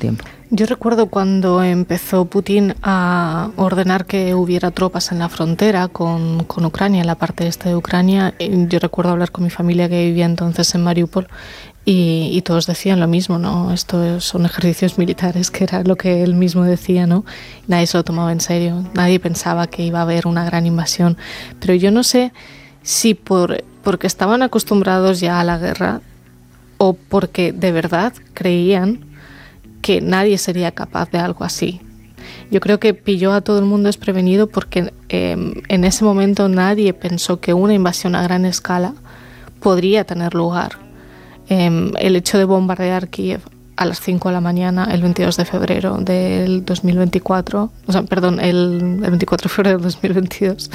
tiempo. Yo recuerdo cuando empezó Putin a ordenar que hubiera tropas en la frontera con Ucrania, en la parte este de Ucrania. Yo recuerdo hablar con mi familia que vivía entonces en Mariupol y todos decían lo mismo, ¿no? Esto son ejercicios militares, que era lo que él mismo decía, ¿no? Nadie se lo tomaba en serio, nadie pensaba que iba a haber una gran invasión. Pero yo no sé si porque estaban acostumbrados ya a la guerra o porque de verdad creían que nadie sería capaz de algo así. Yo creo que pilló a todo el mundo desprevenido porque en ese momento nadie pensó que una invasión a gran escala podría tener lugar. El hecho de bombardear Kiev a las 5 de la mañana el 22 de febrero del 2024, o sea, perdón, el 24 de febrero del 2022,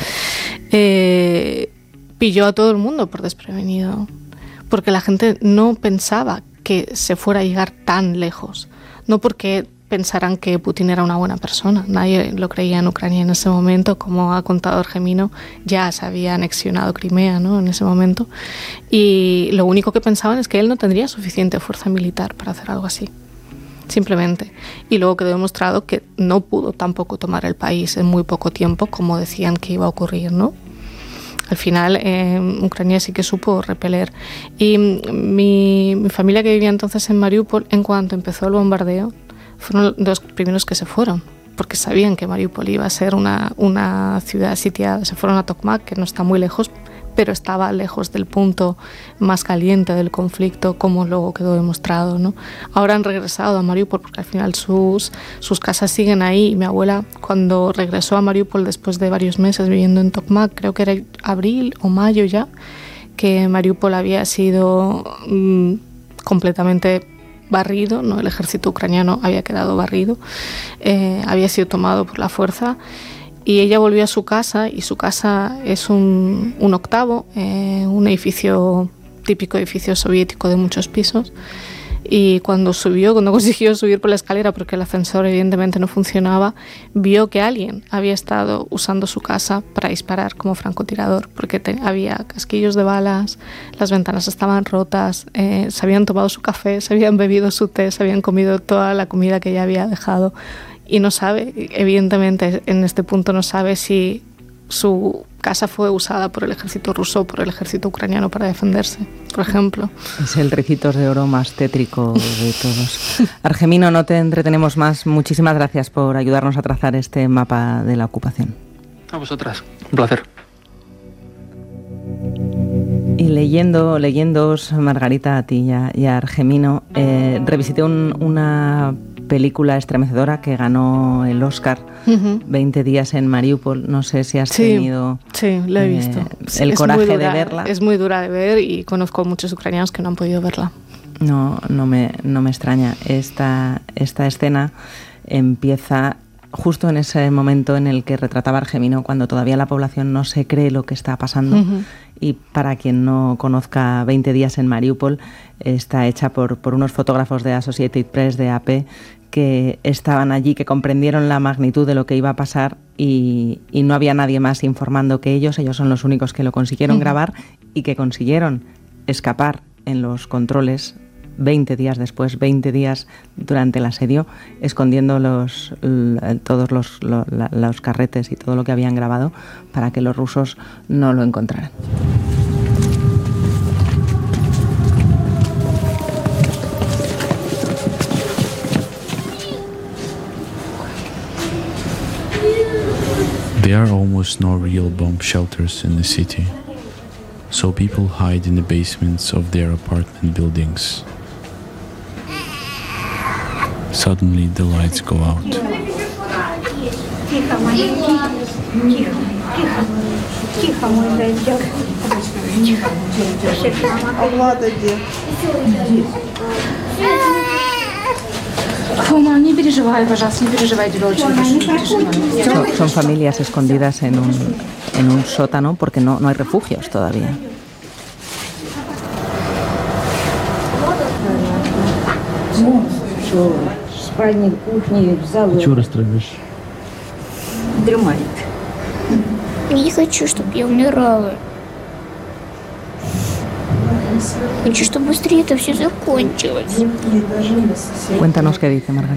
pilló a todo el mundo por desprevenido, porque la gente no pensaba que se fuera a llegar tan lejos, no porque pensaran que Putin era una buena persona, nadie lo creía en Ucrania en ese momento, como ha contado Argemino, ya se había anexionado Crimea, ¿no?, en ese momento, y lo único que pensaban es que él no tendría suficiente fuerza militar para hacer algo así, simplemente. Y luego quedó demostrado que no pudo tampoco tomar el país en muy poco tiempo, como decían que iba a ocurrir, ¿no? Al final, Ucrania sí que supo repeler. Y mi familia, que vivía entonces en Mariupol, en cuanto empezó el bombardeo, fueron los primeros que se fueron, porque sabían que Mariupol iba a ser una ciudad sitiada. Se fueron a Tokmak, que no está muy lejos, pero estaba lejos del punto más caliente del conflicto, como luego quedó demostrado, ¿no? Ahora han regresado a Mariupol porque al final sus casas siguen ahí. Y mi abuela, cuando regresó a Mariupol después de varios meses viviendo en Tokmak, creo que era abril o mayo ya, que Mariupol había sido completamente barrido, ¿no? El ejército ucraniano había quedado barrido, había sido tomado por la fuerza. Y ella volvió a su casa, y su casa es un octavo, un edificio, típico edificio soviético de muchos pisos. Y cuando consiguió subir por la escalera, porque el ascensor evidentemente no funcionaba, vio que alguien había estado usando su casa para disparar como francotirador, porque había casquillos de balas, las ventanas estaban rotas, se habían tomado su café, se habían bebido su té, se habían comido toda la comida que ella había dejado. Y no sabe, evidentemente en este punto no sabe si su casa fue usada por el ejército ruso o por el ejército ucraniano para defenderse, por ejemplo. Es el Ricitos de Oro más tétrico de todos. Argemino, no te entretenemos más. Muchísimas gracias por ayudarnos a trazar este mapa de la ocupación. A vosotras, un placer. Y leyéndoos, Margarita, a ti y a Argemino, revisité una película estremecedora que ganó el Oscar, 20 días en Mariupol. No sé si has tenido la he visto. El coraje de verla. Es muy dura de ver y conozco muchos ucranianos que no han podido verla. No me extraña. Esta escena empieza justo en ese momento en el que retrataba Argemino, cuando todavía la población no se cree lo que está pasando. Y para quien no conozca 20 días en Mariupol, está hecha por unos fotógrafos de Associated Press, de AP, que estaban allí, que comprendieron la magnitud de lo que iba a pasar, y no había nadie más informando que ellos. Ellos son los únicos que lo consiguieron grabar y que consiguieron escapar en los controles 20 días después, 20 días durante el asedio, escondiendo todos los carretes y todo lo que habían grabado para que los rusos no lo encontraran. There are almost no real bomb shelters in the city, so people hide in the basements of their apartment buildings. Suddenly the lights go out. Son familias escondidas en un sótano porque no hay refugios todavía. Чего расстраиваешь? Дремает. Не хочу, чтобы я умирала. Хочу, чтобы быстрее это все закончилось. Cuéntanos qué dice Margarita.